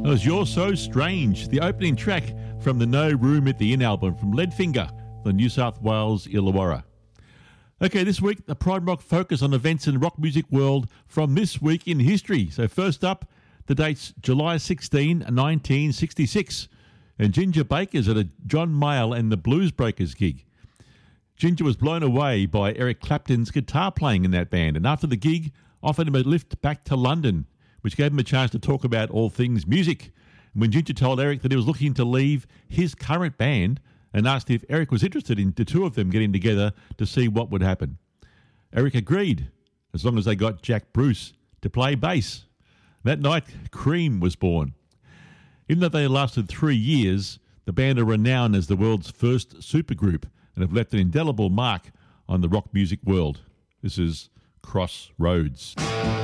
That was You're So Strange, the opening track from the No Room at the Inn album from Leadfinger, the New South Wales Illawarra. Okay, this week, the Pride Rock focus on events in the rock music world from this week in history. So first up, the date's July 16, 1966, and Ginger Baker's at a John Mayall and the Blues Breakers gig. Ginger was blown away by Eric Clapton's guitar playing in that band, and after the gig, offered him a lift back to London, which gave him a chance to talk about all things music. And when Ginger told Eric that he was looking to leave his current band and asked if Eric was interested in the two of them getting together to see what would happen, Eric agreed, as long as they got Jack Bruce to play bass. That night, Cream was born. Even though they lasted 3 years, the band are renowned as the world's first supergroup and have left an indelible mark on the rock music world. This is Crossroads.